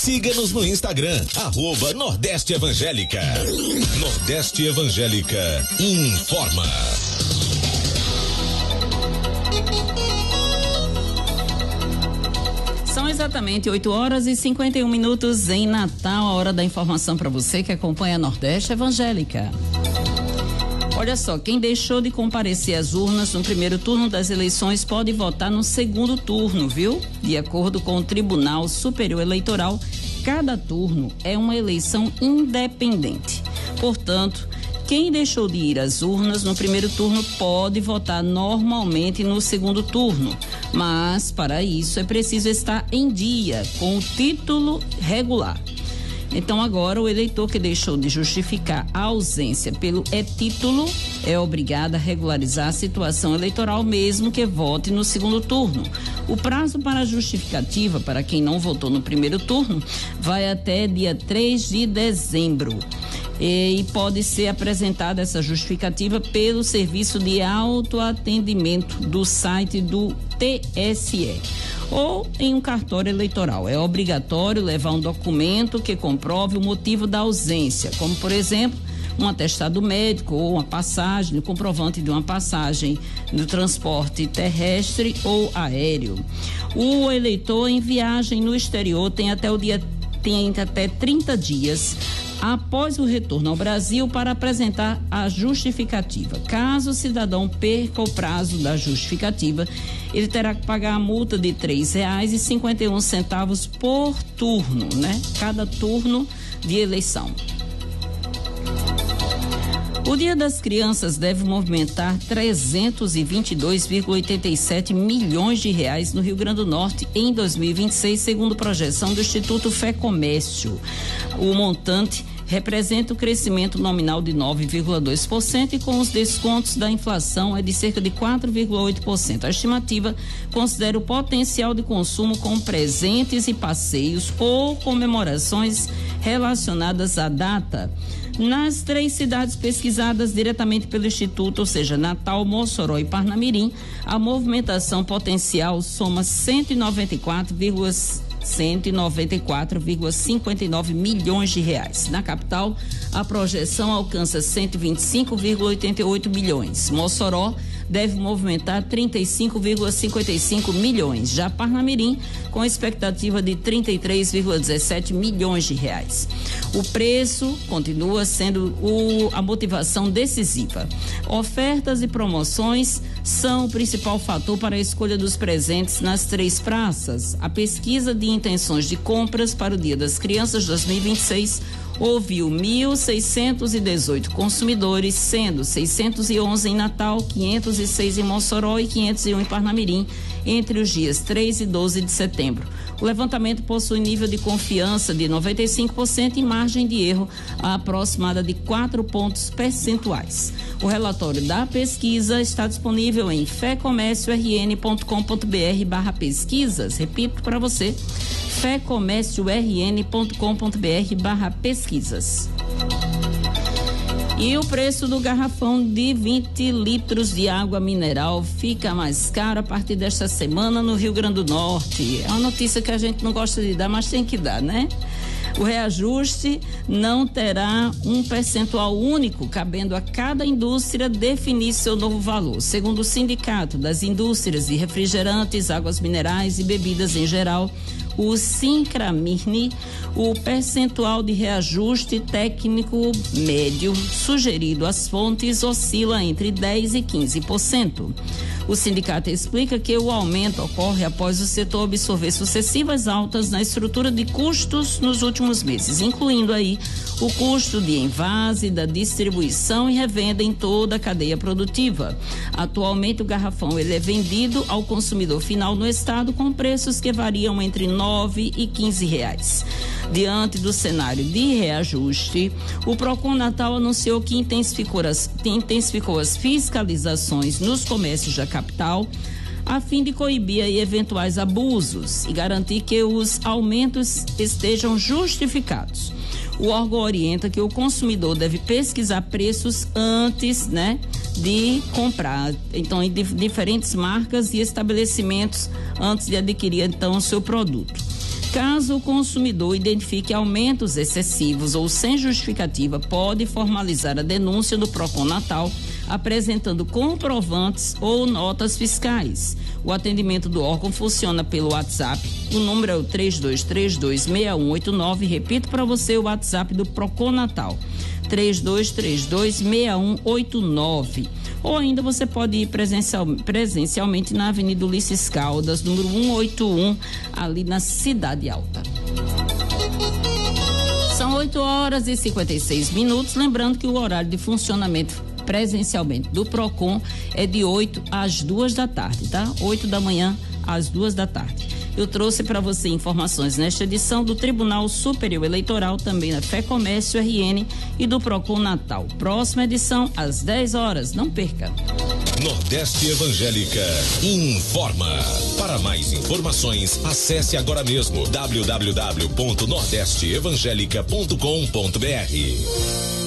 Siga-nos no Instagram, @Nordeste Evangélica. Nordeste Evangélica informa. São exatamente 8h51 em Natal, a hora da informação para você que acompanha a Nordeste Evangélica. Olha só, quem deixou de comparecer às urnas no primeiro turno das eleições pode votar no segundo turno, viu? De acordo com o Tribunal Superior Eleitoral, cada turno é uma eleição independente. Portanto, quem deixou de ir às urnas no primeiro turno pode votar normalmente no segundo turno, mas para isso é preciso estar em dia com o título regular. Então agora o eleitor que deixou de justificar a ausência pelo e-título é obrigado a regularizar a situação eleitoral mesmo que vote no segundo turno. O prazo para a justificativa para quem não votou no primeiro turno vai até dia 3 de dezembro. E pode ser apresentada essa justificativa pelo serviço de autoatendimento do site do TSE ou em um cartório eleitoral. É obrigatório levar um documento que comprove o motivo da ausência, como por exemplo um atestado médico ou uma passagem, o comprovante de uma passagem no transporte terrestre ou aéreo. O eleitor em viagem no exterior tem até 30 dias após o retorno ao Brasil para apresentar a justificativa. Caso o cidadão perca o prazo da justificativa, ele terá que pagar a multa de R$3,51 por turno, né? Cada turno de eleição. O Dia das Crianças deve movimentar 322,87 milhões de reais no Rio Grande do Norte em 2026, segundo projeção do Instituto Fé Comércio. O montante representa o crescimento nominal de 9,2% e com os descontos da inflação é de cerca de 4,8%. A estimativa considera o potencial de consumo com presentes e passeios ou comemorações relacionadas à data. Nas 3 cidades pesquisadas diretamente pelo Instituto, ou seja, Natal, Mossoró e Parnamirim, a movimentação potencial soma 194,59 milhões de reais. Na capital, a projeção alcança 125,88 milhões. Mossoró deve movimentar 35,55 milhões. Já Parnamirim, com expectativa de 33,17 milhões de reais. O preço continua sendo a motivação decisiva. Ofertas e promoções são o principal fator para a escolha dos presentes nas 3 praças. A pesquisa de intenções de compras para o Dia das Crianças 2026 ouviu 1.618 consumidores, sendo 611 em Natal, 506 em Mossoró e 501 em Parnamirim, entre os dias 3 e 12 de setembro. O levantamento possui nível de confiança de 95% e margem de erro aproximada de 4 pontos percentuais. O relatório da pesquisa está disponível em fecomérciorn.com.br/pesquisas. Repito para você, fecomérciorn.com.br/pesquisas. E o preço do garrafão de 20 litros de água mineral fica mais caro a partir desta semana no Rio Grande do Norte. É uma notícia que a gente não gosta de dar, mas tem que dar, né? O reajuste não terá um percentual único, cabendo a cada indústria definir seu novo valor. Segundo o Sindicato das Indústrias de Refrigerantes, Águas Minerais e Bebidas em geral, o Sincramirne, o percentual de reajuste técnico médio sugerido às fontes oscila entre 10% e 15%. O sindicato explica que o aumento ocorre após o setor absorver sucessivas altas na estrutura de custos nos últimos meses, incluindo aí o custo de envase, da distribuição e revenda em toda a cadeia produtiva. Atualmente o garrafão ele é vendido ao consumidor final no estado com preços que variam entre R$9 e R$15. Diante do cenário de reajuste, o Procon Natal anunciou que intensificou as fiscalizações nos comércios da capital a fim de coibir aí eventuais abusos e garantir que os aumentos estejam justificados. O órgão orienta que o consumidor deve pesquisar preços antes, de comprar, então em diferentes marcas e estabelecimentos antes de adquirir então o seu produto. Caso o consumidor identifique aumentos excessivos ou sem justificativa, pode formalizar a denúncia do Procon Natal, apresentando comprovantes ou notas fiscais. O atendimento do órgão funciona pelo WhatsApp. O número é o 32326189. Repito para você o WhatsApp do Procon Natal, 32326189. Ou ainda você pode ir presencialmente na Avenida Ulisses Caldas, número 181, ali na Cidade Alta. São 8h56. Lembrando que o horário de funcionamento presencialmente do Procon é de 8 às 2 da tarde, tá? 8 da manhã às 2 da tarde. Eu trouxe para você informações nesta edição do Tribunal Superior Eleitoral, também da FEComércio RN e do Procon Natal. Próxima edição às 10 horas, não perca. Nordeste Evangélica informa. Para mais informações, acesse agora mesmo www.nordesteevangelica.com.br.